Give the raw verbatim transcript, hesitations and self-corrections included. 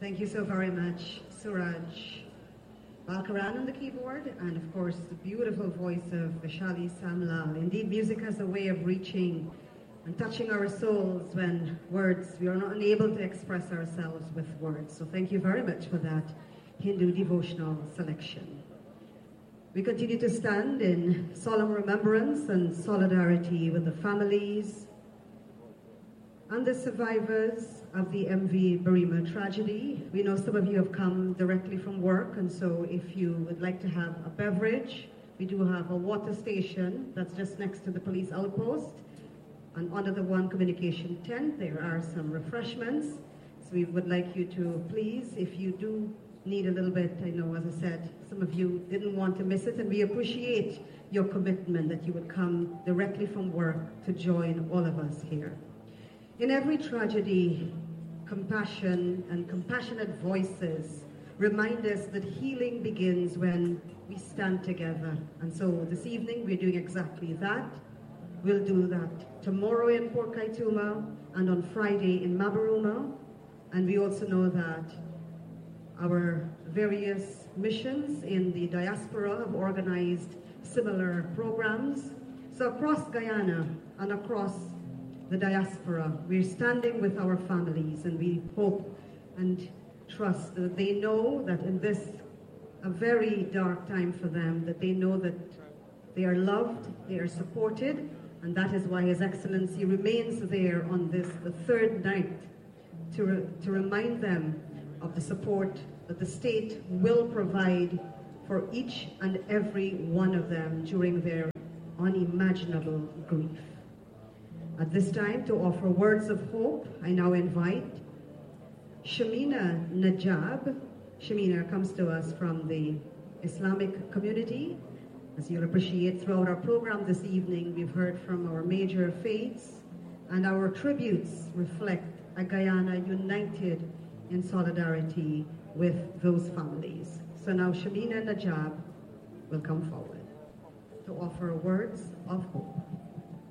Thank you so very much, Suraj Balkaran on the keyboard, and of course the beautiful voice of Vishali Samlal. Indeed, music has a way of reaching and touching our souls when words, we are not unable to express ourselves with words. So thank you very much for that Hindu devotional selection. We continue to stand in solemn remembrance and solidarity with the families and the survivors of the M V Barima tragedy. We know some of you have come directly from work, and so if you would like to have a beverage, we do have a water station that's just next to the police outpost. And under the one communication tent, there are some refreshments. So we would like you to please, if you do need a little bit, I know, as I said, some of you didn't want to miss it, and we appreciate your commitment that you would come directly from work to join all of us here. In every tragedy, compassion and compassionate voices remind us that healing begins when we stand together. And so this evening, we're doing exactly that. We'll do that tomorrow in Port Kaituma and on Friday in Mabaruma. And we also know that our various missions in the diaspora have organized similar programs. So across Guyana and across the diaspora, we're standing with our families, and we hope and trust that they know that in this a very dark time for them, that they know that they are loved, they are supported, and that is why His Excellency remains there on this, the third night, to, re to remind them of the support that the state will provide for each and every one of them during their unimaginable grief. At this time, to offer words of hope, I now invite Shamina Najab. Shamina comes to us from the Islamic community. As you'll appreciate, throughout our program this evening, we've heard from our major faiths, and our tributes reflect a Guyana united in solidarity with those families. So now Shamina Najab will come forward to offer words of hope.